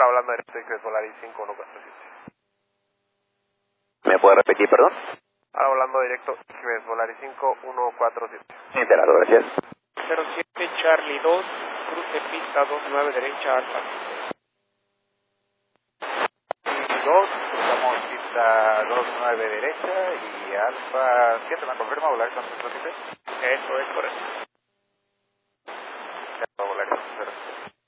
Alfa hablando directo de Volaris 5147. ¿Me puede repetir, perdón? Ahora hablando directo de Volaris 5147. Enterado, gracias. 07 Charlie 2, cruce pista 29 derecha Alfa. Y 2, cruzamos pista 29 derecha y Alfa 7, ¿me confirma? Volaris 5147. Eso es correcto.